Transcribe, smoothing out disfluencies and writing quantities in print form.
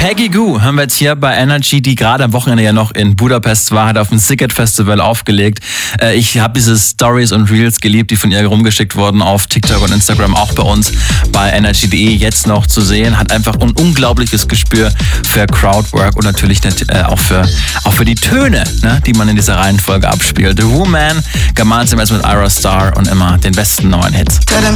Peggy Gou haben wir jetzt hier bei Energy, die gerade am Wochenende ja noch in Budapest war, hat auf dem Siget Festival aufgelegt. Ich habe diese Stories und Reels geliebt, die von ihr rumgeschickt wurden auf TikTok und Instagram, auch bei uns bei energy.de jetzt noch zu sehen. Hat einfach ein unglaubliches Gespür für Crowdwork und natürlich auch für die Töne, ne, die man in dieser Reihenfolge abspielt. The Woman gemeinsam mit Ira Star und immer den besten neuen Hits.